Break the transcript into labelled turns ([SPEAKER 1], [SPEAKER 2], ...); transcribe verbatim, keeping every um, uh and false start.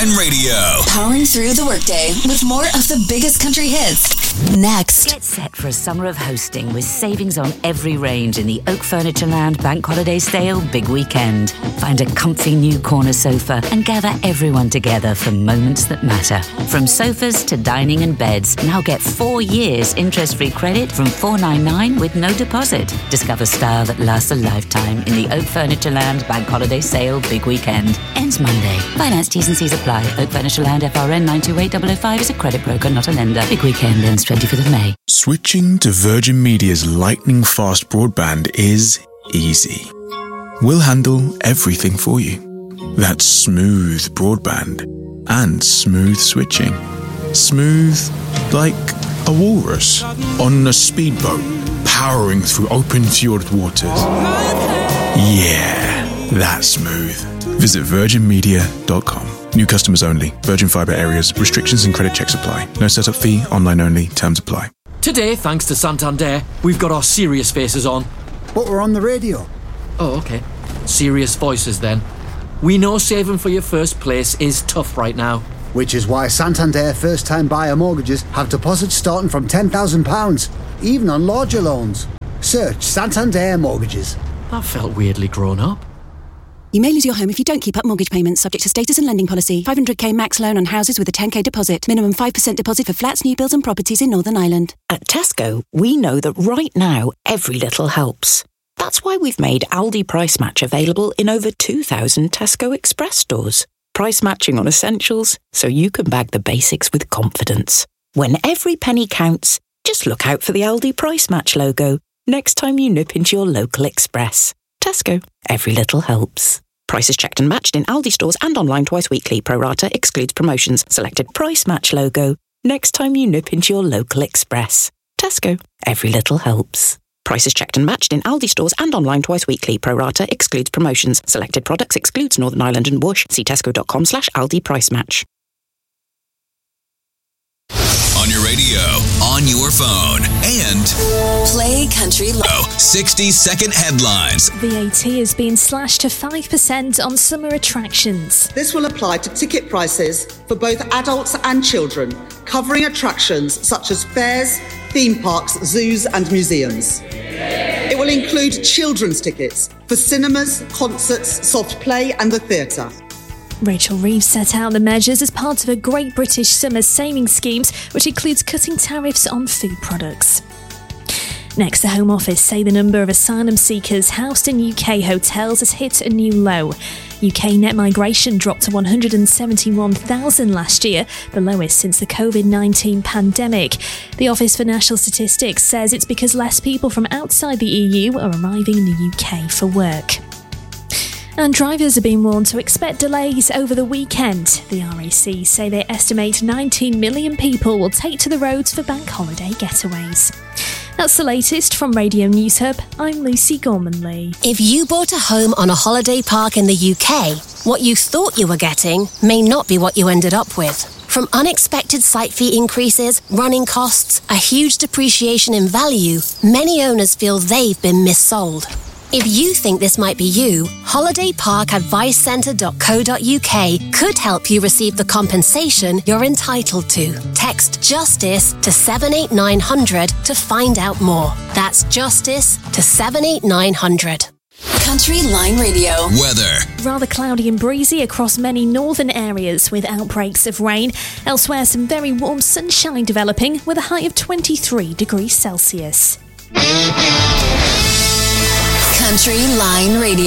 [SPEAKER 1] Line Radio.
[SPEAKER 2] Powering through the workday with more of the biggest country hits. Next.
[SPEAKER 3] Get set for a summer of hosting with savings on every range in the Oak Furnitureland Bank Holiday Sale Big Weekend. Find a comfy new corner sofa and gather everyone together for moments that matter. From sofas to dining and beds, now get four years interest-free credit from four ninety-nine with no deposit. Discover style that lasts a lifetime in the Oak Furnitureland Bank Holiday Sale Big Weekend. Ends Monday. Finance T's and C's apply. Oak Furnitureland F R N nine two eight zero zero five is a credit broker, not a lender. Big Weekend ends twenty-fifth of May.
[SPEAKER 4] Switching to Virgin Media's lightning-fast broadband is easy. We'll handle everything for you. That's smooth broadband and smooth switching. Smooth like a walrus on a speedboat powering through open fjord waters. Yeah, that's smooth. Visit virgin media dot com. New customers only. Virgin Fibre areas. Restrictions and credit checks apply. No setup fee. Online only. Terms apply.
[SPEAKER 5] Today, thanks to Santander, we've got our serious faces on.
[SPEAKER 6] But we're on the radio.
[SPEAKER 5] Oh, okay. Serious voices then. We know saving for your first place is tough right now.
[SPEAKER 6] Which is why Santander first-time buyer mortgages have deposits starting from ten thousand pounds, even on larger loans. Search Santander Mortgages.
[SPEAKER 5] That felt weirdly grown up.
[SPEAKER 7] You may lose your home if you don't keep up mortgage payments, subject to status and lending policy. five hundred k max loan on houses with a ten k deposit. Minimum five percent deposit for flats, new builds and properties in Northern Ireland.
[SPEAKER 8] At Tesco, we know that right now, every little helps. That's why we've made Aldi Price Match available in over two thousand Tesco Express stores. Price matching on essentials, so you can bag the basics with confidence. When every penny counts, just look out for the Aldi Price Match logo next time you nip into your local Express. Tesco, every little helps. Prices checked and matched in Aldi stores and online twice weekly. Pro rata excludes promotions. Selected Price Match logo next time you nip into your local Express. Tesco, every little helps. Prices checked and matched in Aldi stores and online twice weekly. Pro rata excludes promotions. Selected products excludes Northern Ireland and Whoosh. See tesco.com slash Aldi Price Match.
[SPEAKER 1] On your radio, on your phone, and
[SPEAKER 2] Play Country Low.
[SPEAKER 1] sixty second headlines.
[SPEAKER 9] V A T has been slashed to five percent on summer attractions.
[SPEAKER 10] This will apply to ticket prices for both adults and children, covering attractions such as fairs, theme parks, zoos and museums. It will include children's tickets for cinemas, concerts, soft play and the theatre.
[SPEAKER 9] Rachel Reeves set out the measures as part of a Great British Summer Savings Schemes, which includes cutting tariffs on food products. Next, the Home Office say the number of asylum seekers housed in U K hotels has hit a new low. U K net migration dropped to one hundred seventy-one thousand last year, the lowest since the covid nineteen pandemic. The Office for National Statistics says it's because less people from outside the E U are arriving in the U K for work. And drivers are being warned to expect delays over the weekend. The R A C say they estimate nineteen million people will take to the roads for bank holiday getaways. That's the latest from Radio News Hub. I'm Lucy Gormanley.
[SPEAKER 11] If you bought a home on a holiday park in the U K, what you thought you were getting may not be what you ended up with. From unexpected site fee increases, running costs, a huge depreciation in value, many owners feel they've been missold. If you think this might be you, holiday park advice centre dot co dot U K could help you receive the compensation you're entitled to. Text JUSTICE to seven eight nine hundred to find out more. That's JUSTICE to seven eight nine hundred.
[SPEAKER 2] Country Line Radio.
[SPEAKER 1] Weather.
[SPEAKER 9] Rather cloudy and breezy across many northern areas with outbreaks of rain. Elsewhere, some very warm sunshine developing with a high of twenty-three degrees Celsius.
[SPEAKER 2] Country Line Radio.